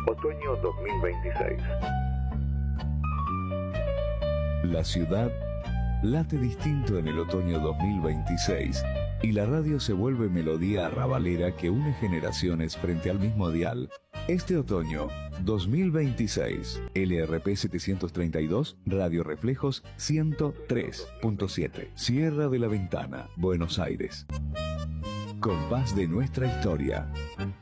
Otoño 2026. La ciudad late distinto en el otoño 2026 y la radio se vuelve melodía arrabalera que une generaciones frente al mismo dial. Este otoño 2026, LRP 732, Radio Reflejos 103.7, Sierra de la Ventana, Buenos Aires. Compás de nuestra historia.